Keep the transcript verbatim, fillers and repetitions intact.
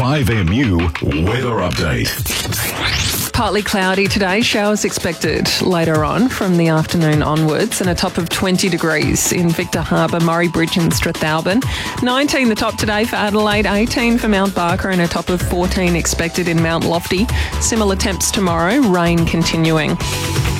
five M U weather update. Partly cloudy today, showers expected later on from the afternoon onwards, and a top of twenty degrees in Victor Harbour, Murray Bridge and Strathalbyn. nineteen the top today for Adelaide, eighteen for Mount Barker and a top of fourteen expected in Mount Lofty. Similar temps tomorrow, rain continuing.